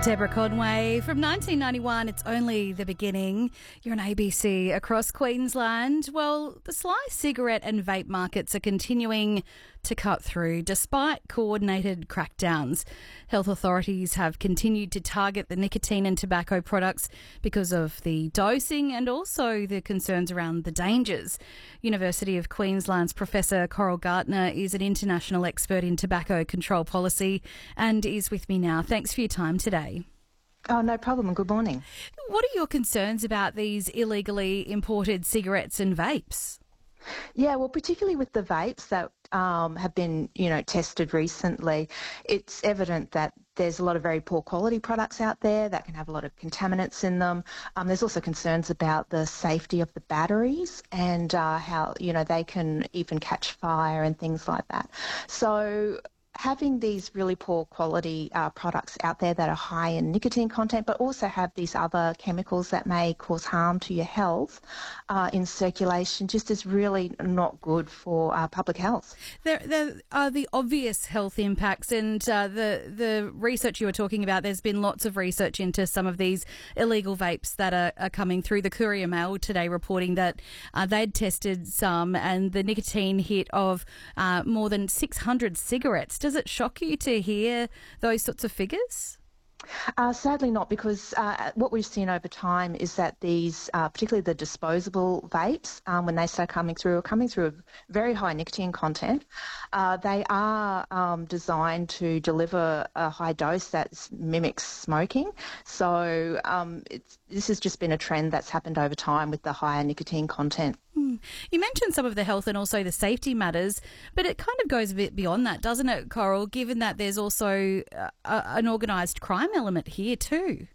Deborah Conway from 1991. It's only the beginning. You're on ABC across Queensland. Well, the sly cigarette and vape markets are continuing to cut through despite coordinated crackdowns. Health authorities have continued to target the nicotine and tobacco products because of the dosing and also the concerns around the dangers. University of Queensland's Professor Coral Gartner is an international expert in tobacco control policy and is with me now. Thanks for your time today. Oh, no problem. Good morning. What are your concerns about these illegally imported cigarettes and vapes? Yeah, well, particularly with the vapes that have been, tested recently, it's evident that there's a lot of very poor quality products out there that can have a lot of contaminants in them. There's also concerns about the safety of the batteries and how, they can even catch fire and things like that. So having these really poor quality products out there that are high in nicotine content but also have these other chemicals that may cause harm to your health in circulation just is really not good for public health. There are the obvious health impacts and the research you were talking about. There's been lots of research into some of these illegal vapes that are coming through. The Courier Mail today reporting that they'd tested some and the nicotine hit of more than 600 cigarettes. Does it shock you to hear those sorts of figures? Sadly not, because what we've seen over time is that these, particularly the disposable vapes, when they start coming through, are coming through a very high nicotine content. They are designed to deliver a high dose that mimics smoking. So this has just been a trend that's happened over time with the higher nicotine content. You mentioned some of the health and also the safety matters, but it kind of goes a bit beyond that, doesn't it, Coral, given that there's also an organised crime element here too?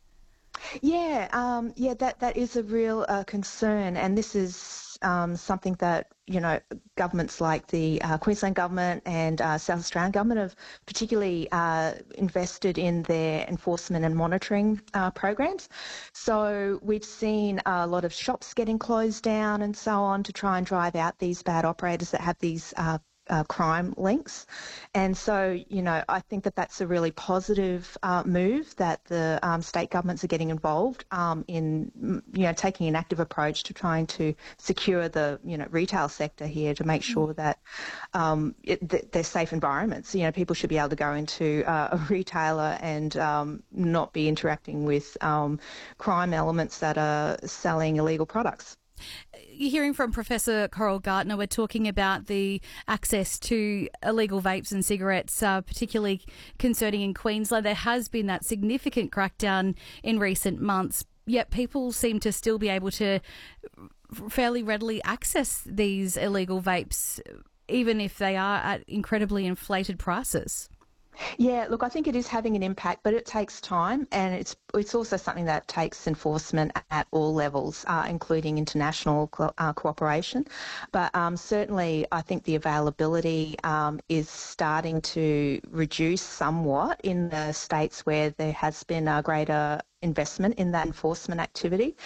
Yeah, that is a real concern, and this is something that governments like the Queensland government and South Australian government have particularly invested in their enforcement and monitoring programs. So we've seen a lot of shops getting closed down and so on to try and drive out these bad operators that have these crime links. And so, I think that that's a really positive move that the state governments are getting involved in, taking an active approach to trying to secure the, retail sector here to make sure that they're safe environments. People should be able to go into a retailer and not be interacting with crime elements that are selling illegal products. You're hearing from Professor Coral Gartner. We're talking about the access to illegal vapes and cigarettes, particularly concerning in Queensland. There has been that significant crackdown in recent months, yet people seem to still be able to fairly readily access these illegal vapes, even if they are at incredibly inflated prices. Yeah, look, I think it is having an impact, but it takes time, and it's also something that takes enforcement at all levels, including international cooperation. But certainly I think the availability is starting to reduce somewhat in the states where there has been a greater investment in that enforcement activity.